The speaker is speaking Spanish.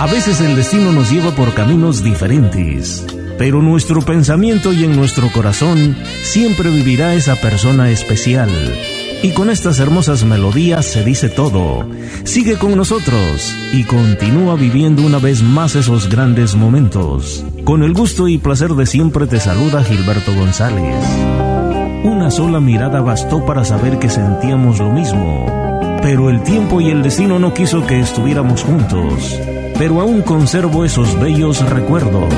A veces el destino nos lleva por caminos diferentes, pero en nuestro pensamiento y en nuestro corazón siempre vivirá esa persona especial. Y con estas hermosas melodías se dice todo. Sigue con nosotros y continúa viviendo una vez más esos grandes momentos. Con el gusto y placer de siempre te saluda Gilberto González. Una sola mirada bastó para saber que sentíamos lo mismo, pero el tiempo y el destino no quiso que estuviéramos juntos. Pero aún conservo esos bellos recuerdos.